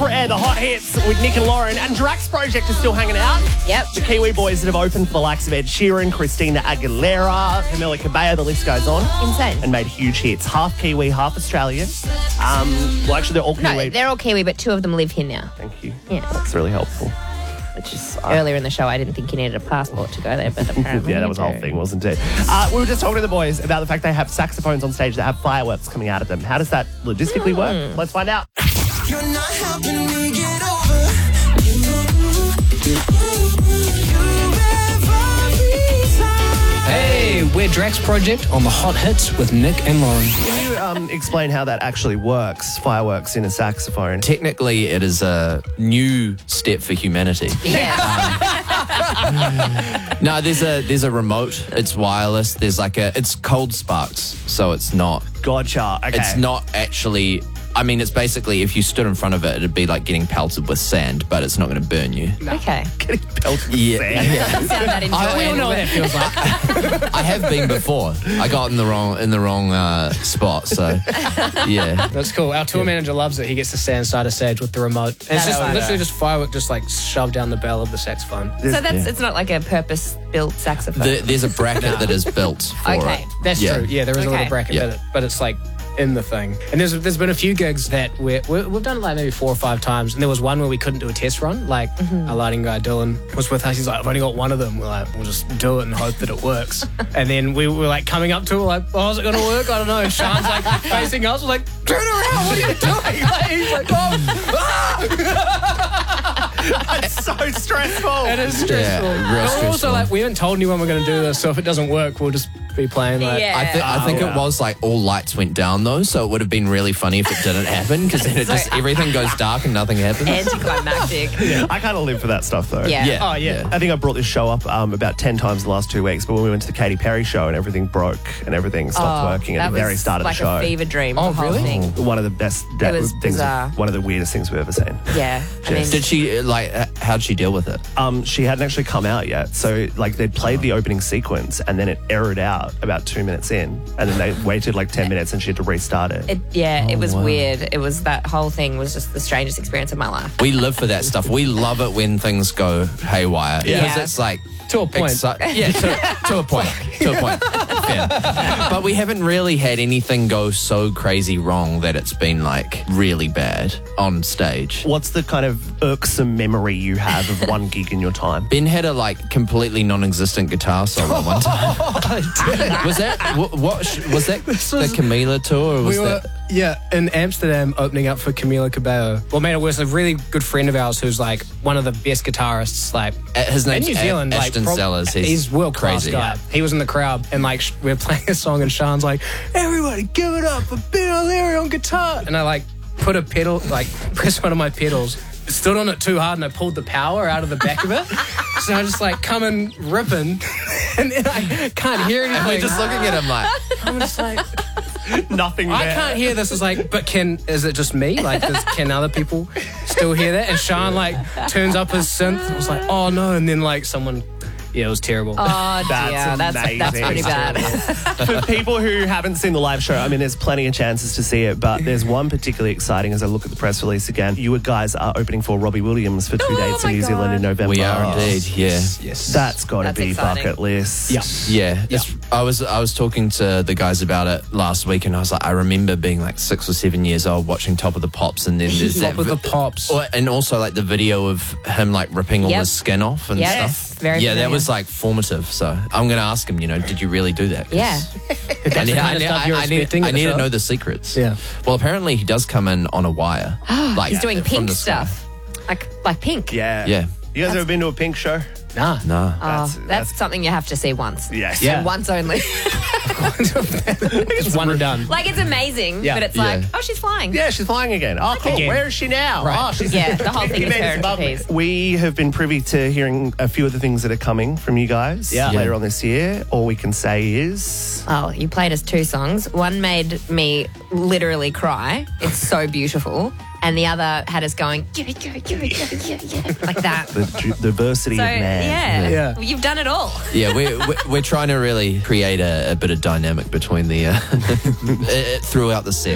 The hot hits with Nick and Lauren. And Drax Project is still hanging out. Yep. The Kiwi boys that have opened for the likes of Ed Sheeran, Christina Aguilera, Camila Cabello, the list goes on. Insane. And made huge hits. Half Kiwi, half Australian. Well, actually, they're all Kiwi. No, they're all Kiwi, but 2 of them live here now. Thank you. Yeah. That's really helpful. Which is earlier in the show, I didn't think you needed a passport to go there, but apparently Yeah, that you was the whole do. thing, wasn't it? We were just talking to the boys about the fact they have saxophones on stage that have fireworks coming out of them. How does that logistically work? Let's find out. You're not helping me get over. Hey, we're Drax Project on the Hot Hits with Nick and Lauren. Can you explain how that actually works, fireworks in a saxophone? Technically, it is a new step for humanity. Yeah. No, there's a remote. It's wireless. It's cold sparks, so it's not. Gotcha. Okay. It's not actually. I mean, it's basically if you stood in front of it, it'd be like getting pelted with sand, but it's not going to burn you. Okay. getting pelted with Yeah. sand. Doesn't sound that enjoyable. We all know what that feels like. I have been before. I got in the wrong spot, so yeah. That's cool. Our tour manager loves it. He gets to stand inside a stage with the remote. And it's just literally just firework just like shoved down the bell of the saxophone. So it's not like a purpose-built saxophone. There's a bracket that is built for Okay. it. That's true. Yeah, there is a Okay. little bracket, Yeah. but it's like in the thing. And there's been a few gigs that we've done like maybe 4 or 5 times, and there was one where we couldn't do a test run. Like our lighting guy Dylan was with us. He's like, I've only got one of them. We're like, we'll just do it and hope that it works. And then we were like coming up to it, like, oh, is it going to work? I don't know. And Sean's like facing us, we're like, turn around, what are you doing? Like, he's like, It's so stressful. it is stressful. Yeah, real But we're also stressful. like, we haven't told anyone we're going to do this, so if it doesn't work, we'll just be playing like. Yeah. I think it was like all lights went down though, so it would have been really funny if it didn't happen because then everything goes dark and nothing happens. Anticlimactic. I kind of live for that stuff, though. Yeah. Oh, yeah. I think I brought this show up about 10 times in the last 2 weeks, but when we went to the Katy Perry show and everything broke and everything stopped working at That the very was start of like the show. a fever dream. Oh, the whole really? Thing. One of the best was things, bizarre. one of the weirdest things we've ever seen. Yeah. I mean, Did she how'd she deal with it? She hadn't actually come out yet, so like they'd played the opening sequence and then it errored out about 2 minutes in, and then they waited like 10 minutes and she had to restart it. it was weird. It was that whole thing was just the strangest experience of my life. We live for that stuff. We love it when things go haywire because Yeah. it's like To a point. to a point. To a point. Fair. But we haven't really had anything go so crazy wrong that it's been like really bad on stage. What's the kind of irksome memory you have of one gig in your time? Ben had a like completely non-existent guitar solo one time. Was that what was that the Camila tour? Or was We were, in Amsterdam opening up for Camila Cabello. Well, made it worse, a really good friend of ours who's like one of the best guitarists, like his in name's New Zealand. Ashton Sellers. He's world class crazy. guy. He was in the crowd, and like we were playing a song, and Sean's like, "Everybody, give it up for Ben O'Leary on guitar!" And I like put a pedal, like pressed one of my pedals, stood on it too hard, and I pulled the power out of the back of it. So I just like coming ripping, and then I can't hear anything. And we're just looking at him like, I'm just like, Nothing there. I can't hear this. Is like, but is it just me? Like, can other people still hear that? And Sean like turns up his synth. I was like, oh no! And then like someone, it was terrible. Oh dear, that's amazing. pretty bad. For people who haven't seen the live show, I mean, there's plenty of chances to see it, but there's one particularly exciting as I look at the press release again. You guys are opening for Robbie Williams for 2 dates in my New Zealand in God. November. we are indeed, yeah. That's got to That's be exciting. bucket list. Yeah, I was talking to the guys about it last week, and I was like, I remember being like 6 or 7 years old watching Top of the Pops, and then there's Top of the Pops. and also like the video of him like ripping all Yep. his skin off and Yes, stuff. very yeah, that familiar. was like formative. So I'm going to ask him, did you really do that? 'Cause Yeah. I need, the kind of stuff you're expecting I at the need to show? know the secrets. Yeah. Well, apparently he does come in on a wire. Like He's doing from pink the sky. stuff, like pink. Yeah. Yeah. You guys ever been to a Pink show? Nah. No. Oh, That's- that's something you have to see once. Yes. Yeah. And once only. It's one and done. Like, it's amazing, Yeah. but it's like, Yeah. oh, she's flying. Yeah, she's flying again. Oh, cool. Again. Where is she now? Right. Oh, she's Yeah, the whole 50 thing is meters her in above me. trapeze. We have been privy to hearing a few of the things that are coming from you guys later on this year. All we can say is... Oh, you played us 2 songs. One made me literally cry. It's so beautiful. And the other had us going, yeah, like that. The diversity So, of man. Yeah. You've done it all. Yeah, we're trying to really create a bit of dynamic between the throughout the set.